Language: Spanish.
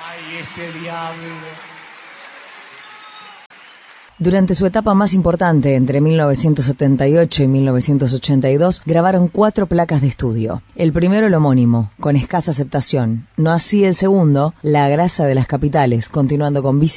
Ay, este diablo. Durante su etapa más importante, entre 1978 y 1982, grabaron 4 placas de estudio. El primero, el homónimo, con escasa aceptación. No así el segundo, La grasa de las capitales, continuando con